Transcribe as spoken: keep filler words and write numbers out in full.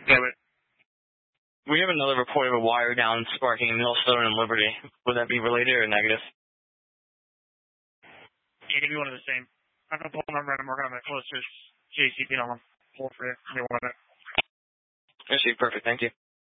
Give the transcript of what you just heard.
Okay, but We have another report of a wire down sparking in Mill Southern and Liberty. Would that be related or negative? it could be one of the same. I'm going to pull the number and I'm working on that closest J C P on the pull for you. Give me one minute. I see. Perfect. Thank you.